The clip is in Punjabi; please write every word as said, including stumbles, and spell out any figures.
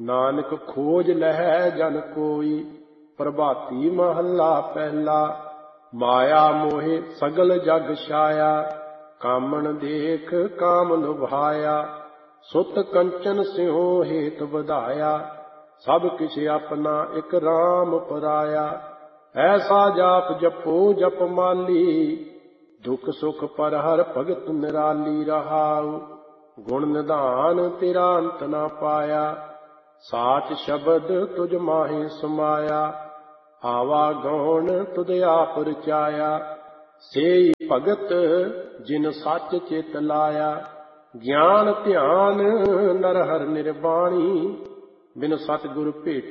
ਨਾਨਕ ਖੋਜ ਲਹੈ ਜਨ ਕੋਈ। ਪ੍ਰਭਾਤੀ ਮਹੱਲਾ ਪਹਿਲਾ। ਮਾਇਆ ਮੋਹਿ ਸਗਲ ਜਗ ਛਾਇਆ, ਕਾਮਣ ਦੇਖ ਕਾਮ ਲੁਭਾਇਆ। ਸੁਤ ਕੰਚਨ ਸਿਉ ਹੇਤ ਵਧਾਇਆ, ਸਭ ਕਿਛ ਆਪਣਾ ਇਕ ਰਾਮ ਪਰਾਇਆ। ਐਸਾ ਜਾਪ ਜਪੋ ਜਪ ਮਾਲੀ, ਦੁਖ ਸੁਖ ਪਰ ਹਰ ਭਗਤ ਨਿਰਾਲੀ ਰਹਾਉ। ਗੁਣ ਨਿਧਾਨ ਤੇਰਾ ਅੰਤ ਨਾ ਪਾਇਆ, ਸਾਚ ਸ਼ਬਦ ਤੁਝ ਮਾਹੀ ਸਮਾਇਆ। ਆਵਾ ਗੌਣ ਤੁਧ ਆਪ ਰਚਾਇਆ, ਸੇਈ ਭਗਤ ਜਿਨ ਸੱਚ ਚਿਤ ਲਾਇਆ। ਗਿਆਨ ਧਿਆਨ ਨਰ ਹਰਿ ਨਿਰਬਾਣੀ, ਬਿਨ ਸਤਿਗੁਰ ਭੇਟ